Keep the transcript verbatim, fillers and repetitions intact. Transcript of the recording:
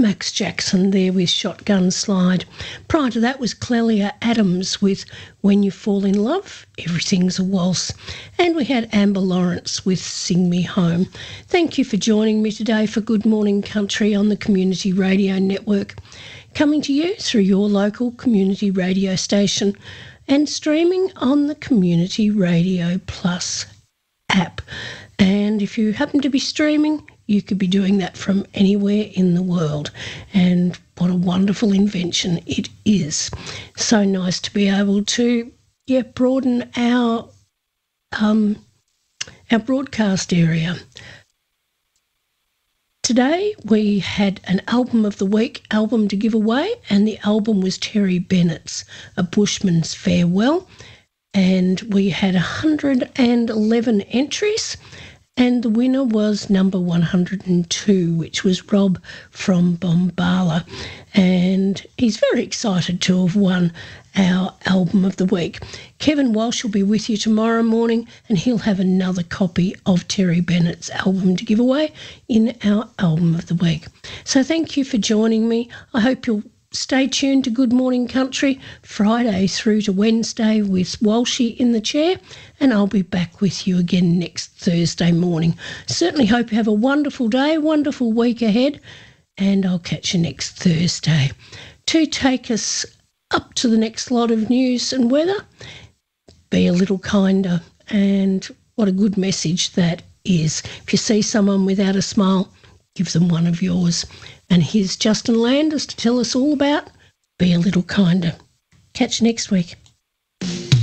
Max Jackson there with Shotgun Slide. Prior to that was Clelia Adams with When You Fall in Love, Everything's a Waltz. And we had Amber Lawrence with Sing Me Home. Thank you for joining me today for Good Morning Country on the Community Radio Network, coming to you through your local community radio station and streaming on the Community Radio Plus app. And if you happen to be streaming, you could be doing that from anywhere in the world. And what a wonderful invention it is. So nice to be able to yeah, broaden our um, our broadcast area. Today we had an album of the week album to give away, and the album was Terry Bennett's A Bushman's Farewell. And we had one hundred eleven entries. And the winner was number one hundred two, which was Rob from Bombala. And he's very excited to have won our album of the week. Kevin Walsh will be with you tomorrow morning, and he'll have another copy of Terry Bennett's album to give away in our album of the week. So thank you for joining me. I hope you'll stay tuned to Good Morning Country Friday through to Wednesday with Walshy in the chair, and I'll be back with you again next Thursday morning. Certainly hope you have a wonderful day, wonderful week ahead, and I'll catch you next Thursday. To take us up to the next lot of news and weather, be a little kinder, and what a good message that is. If you see someone without a smile, give them one of yours. And here's Justin Landers to tell us all about Be a Little Kinder. Catch you next week.